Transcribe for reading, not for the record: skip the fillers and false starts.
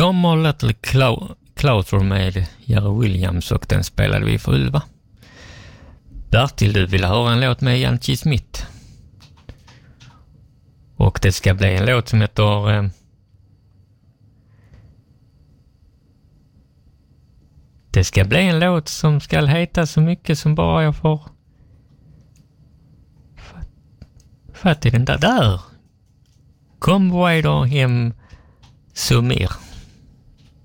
Summer Little Closer med Jerry Williams, och den spelade vi för Ylva. Bertil, du vill höra en låt med Jan T. Smith. Och det ska bli en låt som heter... Det ska bli en låt som ska heta så mycket som bara jag får... Fatt i den där. Kom Rider hem Sumir.